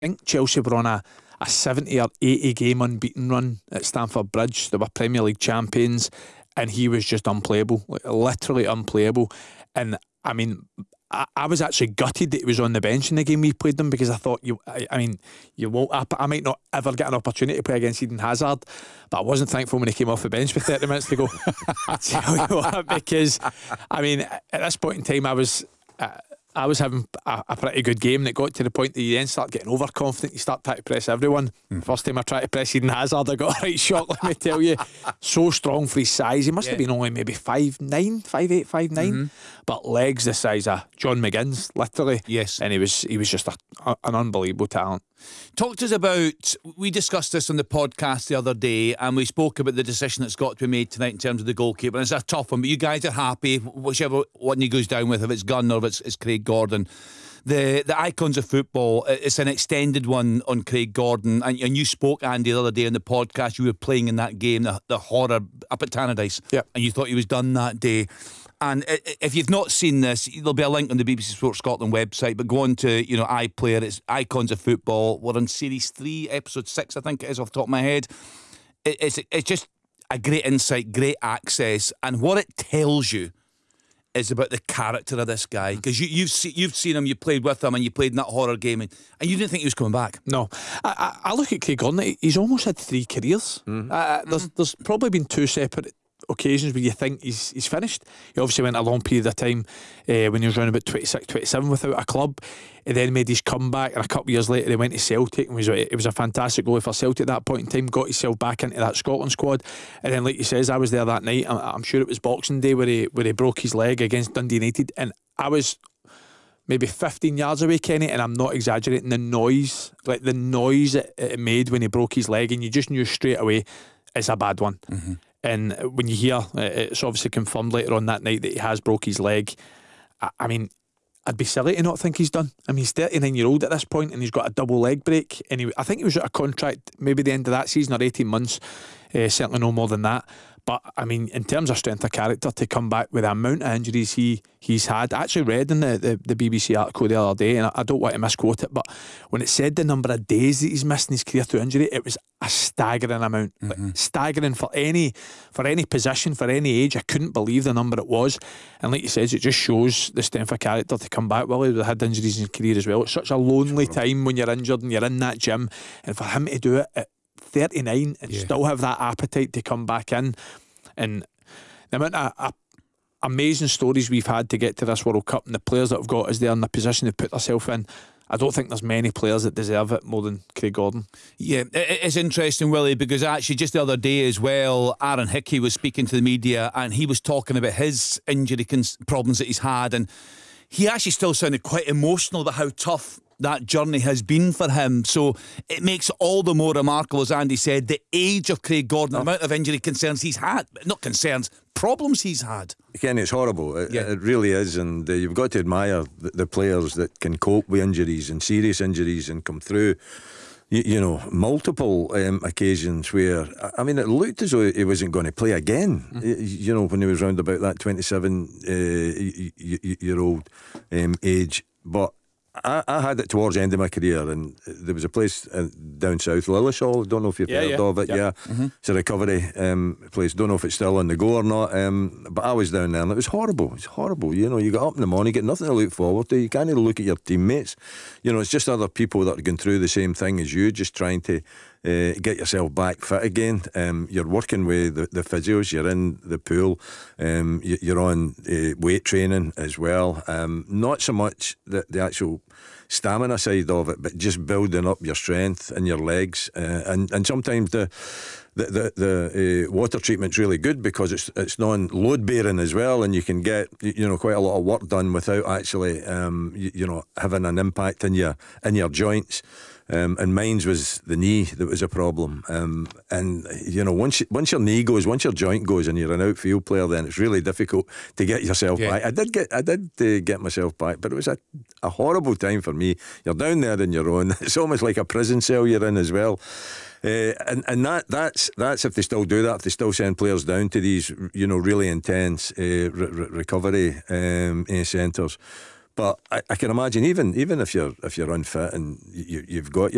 think Chelsea were on a 70 or 80 game unbeaten run at Stamford Bridge. They were Premier League champions, and he was just unplayable, like, literally unplayable. And I mean, I was actually gutted that he was on the bench in the game we played them, because I thought I might not ever get an opportunity to play against Eden Hazard, but I wasn't thankful when he came off the bench with 30 minutes to go. I tell you what, because I mean, at this point in time, I was having a pretty good game, and it got to the point that you then start getting overconfident. You start trying to press everyone. First time I tried to press Eden Hazard, I got a right shock, let me tell you. So strong for his size. He must have been only maybe 5'9", 5'8", 5'9", but legs the size of John McGinn's, literally. Yes. And he was just an unbelievable talent. Talk to us about, we discussed this on the podcast the other day, and we spoke about the decision that's got to be made tonight in terms of the goalkeeper. And it's a tough one, but you guys are happy, whichever one he goes down with, if it's Gunn or if it's Craig Gordon. The icons of football, it's an extended one on Craig Gordon, and you spoke, Andy, the other day on the podcast. You were playing in that game, the horror up at Tannadice, and you thought he was done that day. And if you've not seen this, there'll be a link on the BBC Sports Scotland website, but go on to iPlayer. It's Icons of Football. We're on series 3, episode 6, I think it is, off the top of my head. It's just a great insight, great access, and what it tells you is about the character of this guy, because you've seen him, you played with him, and you played in that horror game, and you didn't think he was coming back. No, I look at Craig Gordon. He's almost had 3 careers. There's probably been 2 separate occasions where you think he's finished. He obviously went a long period of time when he was around about 26, 27 without a club. He then made his comeback, and a couple of years later he went to Celtic, and it was a fantastic goalie for Celtic at that point in time. Got himself back into that Scotland squad, and then, like he says, I was there that night. I'm sure it was Boxing Day where he broke his leg against Dundee United, and I was maybe 15 yards away, Kenny, and I'm not exaggerating, the noise it made when he broke his leg, and you just knew straight away it's a bad one. And when you hear it's obviously confirmed later on that night that he has broke his leg, I mean, I'd be silly to not think he's done. I mean, he's 39-year-old at this point, and he's got a double leg break, and I think he was out of contract maybe the end of that season, or 18 months, certainly no more than that. But I mean, in terms of strength of character, to come back with the amount of injuries he's had, I actually read in the BBC article the other day, and I don't want to misquote it, but when it said the number of days that he's missed in his career through injury, it was a staggering amount. Like, staggering for any position, for any age. I couldn't believe the number it was. And like you said, it just shows the strength of character to come back. Well, he had injuries in his career as well. It's such a lonely time when you're injured and you're in that gym, and for him to do it at 39 and still have that appetite to come back in, and the amount of amazing stories we've had to get to this World Cup, and the players that have got us there in the position they've put themselves in, I don't think there's many players that deserve it more than Craig Gordon. Yeah, it's interesting, Willie, because actually just the other day as well, Aaron Hickey was speaking to the media, and he was talking about his injury problems that he's had, and he actually still sounded quite emotional about how tough that journey has been for him. So it makes all the more remarkable, as Andy said, the age of Craig Gordon, the amount of injury concerns he's had, not concerns, problems he's had. Again, it's horrible. It really is, and you've got to admire the players that can cope with injuries and serious injuries and come through. Multiple occasions where, I mean, it looked as though he wasn't going to play again. When he was round about that 27-year-old age. But I had it towards the end of my career, and there was a place down south, Lillishall. Don't know if you've heard of it. It's a recovery place. Don't know if it's still on the go or not. But I was down there, and it was horrible. It's horrible. You get up in the morning, you get nothing to look forward to. You can't even look at your teammates. It's just other people that are going through the same thing as you, just trying to get yourself back fit again. You're working with the physios, you're in the pool, you're on weight training as well. Not so much the actual stamina side of it, but just building up your strength in your legs, and sometimes the water treatment's really good because it's non-load bearing as well, and you can get quite a lot of work done without actually having an impact in your joints. And mine's was the knee that was a problem. And once your knee goes, once your joint goes, and you're an outfield player, then it's really difficult to get yourself back. I did get myself back, but it was a horrible time for me. You're down there on your own. It's almost like a prison cell you're in as well. And that's if they still do that, if they still send players down to these really intense recovery centres. But I can imagine even if you're unfit and you've got your